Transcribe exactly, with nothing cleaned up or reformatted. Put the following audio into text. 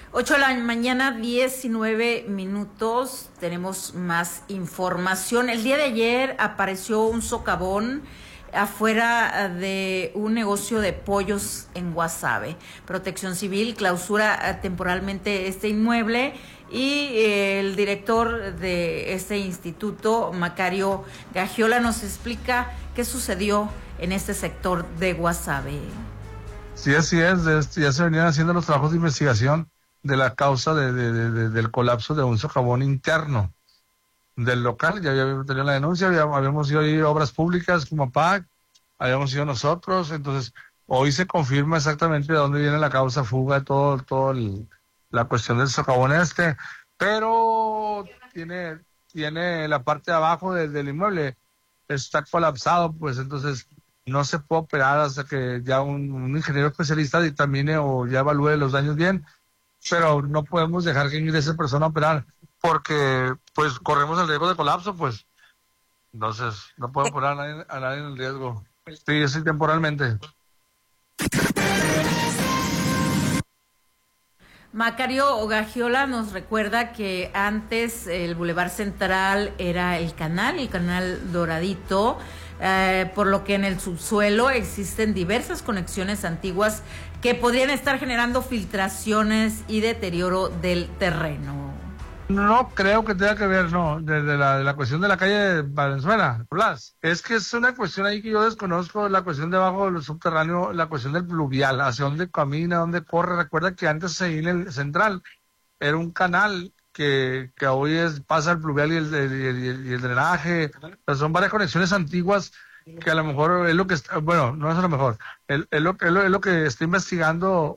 Ocho de la mañana, diecinueve minutos. Tenemos más información. El día de ayer apareció un socavón afuera de un negocio de pollos en Guasave. Protección Civil clausura temporalmente este inmueble y el director de este instituto, Macario Gagiola, nos explica qué sucedió en este sector de Guasave. Sí, así es. Ya se venían haciendo los trabajos de investigación de la causa de, de, de, de, del colapso de un socavón interno del local. Ya habíamos tenido la denuncia, habíamos, habíamos ido a ir a obras públicas como P A C, habíamos ido nosotros. Entonces hoy se confirma exactamente de dónde viene la causa fuga, todo, todo el, la cuestión del socavón este, pero tiene, tiene la parte de abajo de, del inmueble, está colapsado, pues entonces no se puede operar hasta que ya un, un ingeniero especialista dictamine o ya evalúe los daños bien, pero no podemos dejar que ingrese persona a operar porque pues corremos el riesgo de colapso, pues entonces no puedo poner a nadie, a nadie en el riesgo. Sí, sí, temporalmente. Macario Gagiola nos recuerda que antes el Boulevard Central era el canal, el canal Doradito, eh, por lo que en el subsuelo existen diversas conexiones antiguas que podrían estar generando filtraciones y deterioro del terreno. No creo que tenga que ver, no, de, de, la, de la cuestión de la calle Valenzuela, Blas. Es que es una cuestión ahí que yo desconozco, la cuestión debajo del subterráneo, la cuestión del pluvial, hacia dónde camina, dónde corre. Recuerda que antes ahí en el central era un canal que, que hoy es, pasa el pluvial y el, el, el, y el drenaje. O sea, son varias conexiones antiguas que a lo mejor es lo que está, bueno, no es a lo mejor, es, es, lo, es, lo, es lo que está investigando